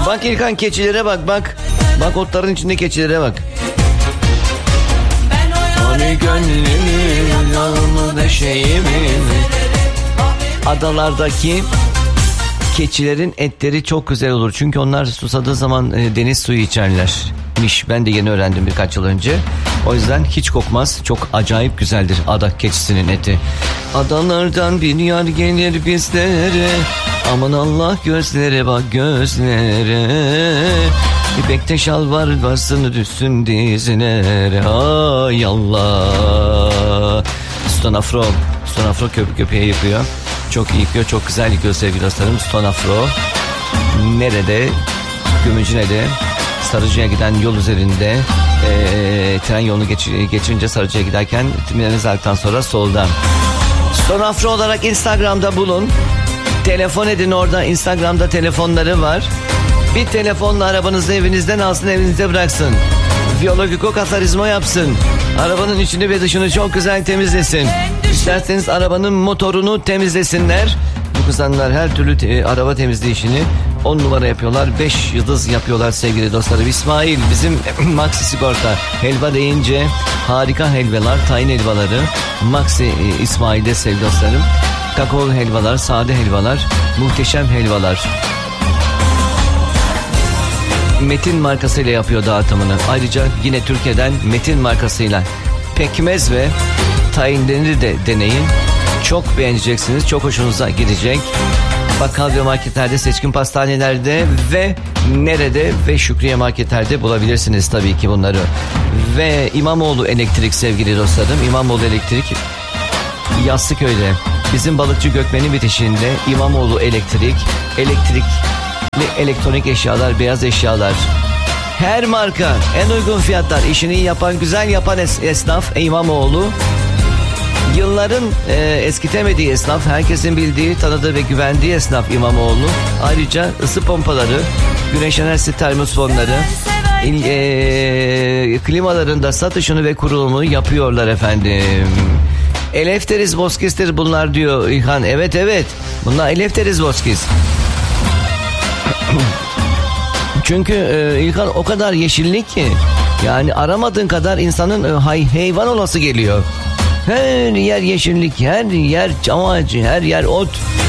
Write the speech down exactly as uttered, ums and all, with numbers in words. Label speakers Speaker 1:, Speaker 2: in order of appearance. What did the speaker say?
Speaker 1: Bak İlkan, keçilere bak bak. Bak otların içinde keçilere bak. Hani gönlümün yanımda şeyimin. Adalardaki keçilerin etleri çok güzel olur. Çünkü onlar susadığı zaman e, deniz suyu içerlermiş. Ben de yeni öğrendim birkaç yıl önce. O yüzden hiç kokmaz. Çok acayip güzeldir ada keçisinin eti. Adalardan bir yar gelir bizlere. Aman Allah, gözlere bak gözlere. İpekte şal var, varsın düşsün dizlere. Ay Allah. Stone Afro. Stone Afro köp köpeği yapıyor. Çok iyi yıkıyor, çok güzel yıkıyor sevgili dostlarım. Stone Afro. Nerede? Gümüşhane'de. Sarıcı'ya giden yol üzerinde. Ee, tren yolunu geç, geçince Sarıcı'ya giderken Mineniz Alk'tan sonra solda. Stone Afro olarak Instagram'da bulun. Telefon edin, orada Instagram'da telefonları var. Bir telefonla arabanızı evinizden alsın, evinizde bıraksın. Biyolojik okasarizma yapsın. Arabanın içini ve dışını çok güzel temizlesin. İsterseniz arabanın motorunu temizlesinler. Bu kızanlar her türlü te- araba temizliği işini on numara yapıyorlar. beş yıldız yapıyorlar sevgili dostlarım. İsmail, bizim Maxi Sigorta. Helva deyince harika helvalar, tayin helvaları. Maxi e, İsmail'de sevgili dostlarım. Kakaolu helvalar, sade helvalar, muhteşem helvalar. Metin markasıyla yapıyor dağıtımını. Ayrıca yine Türkiye'den Metin markasıyla pekmez ve tayinleri de deneyin. Çok beğeneceksiniz. Çok hoşunuza gidecek. Bakkal ve marketlerde, seçkin pastanelerde ve nerede ve Şükriye marketlerde bulabilirsiniz tabii ki bunları. Ve İmamoğlu Elektrik sevgili dostlarım. İmamoğlu Elektrik Yassıköy'de. Bizim Balıkçı Gökmen'in bitişinde İmamoğlu Elektrik. Elektrik elektronik eşyalar, beyaz eşyalar, her marka, en uygun fiyatlar, işini yapan, güzel yapan es- esnaf İmamoğlu. Yılların e, eskitemediği esnaf, herkesin bildiği, tanıdığı ve güvendiği esnaf İmamoğlu. Ayrıca ısı pompaları, güneş enerjisi termosfonları, il, e, klimaların da satışını ve kurulumu yapıyorlar efendim. Eleftheriz Boskis'tir bunlar diyor İlhan. Evet evet, bunlar Eleftheriz Boskis. Çünkü e, İlkan o kadar yeşillik ki, yani aramadığın kadar insanın e, hay, hayvan olası geliyor. Her yer yeşillik, her yer çam ağacı, her yer ot.